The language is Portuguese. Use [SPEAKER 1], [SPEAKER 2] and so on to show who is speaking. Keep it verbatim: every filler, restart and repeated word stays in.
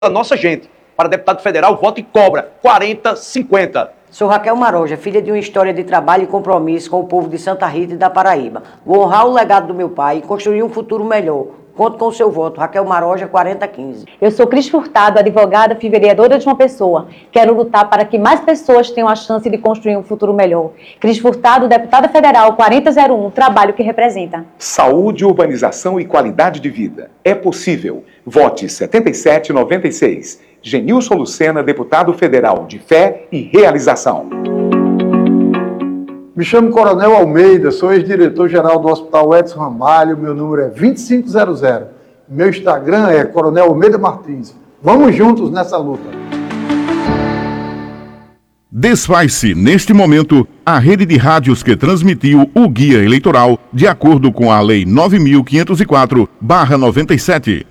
[SPEAKER 1] a nossa gente. Para deputado federal, voto e cobra quarenta cinquenta.
[SPEAKER 2] Sou Raquel Maroja, filha de uma história de trabalho e compromisso com o povo de Santa Rita e da Paraíba. Vou honrar o legado do meu pai e construir um futuro melhor. Conto com o seu voto. Raquel Maroja, quarenta quinze.
[SPEAKER 3] Eu sou Cris Furtado, advogada e vereadora de uma pessoa. Quero lutar para que mais pessoas tenham a chance de construir um futuro melhor. Cris Furtado, deputada federal, quarenta zero um, trabalho que representa.
[SPEAKER 4] Saúde, urbanização e qualidade de vida. É possível. Vote setenta e sete noventa e seis. Genilson Lucena, deputado federal de fé e realização.
[SPEAKER 5] Me chamo Coronel Almeida, sou ex-diretor-geral do Hospital Edson Ramalho, meu número é vinte e cinco zero zero. Meu Instagram é Coronel Almeida Martins. Vamos juntos nessa luta.
[SPEAKER 6] Desfaz-se, neste momento, a rede de rádios que transmitiu o guia eleitoral de acordo com a Lei nove mil quinhentos e quatro barra noventa e sete.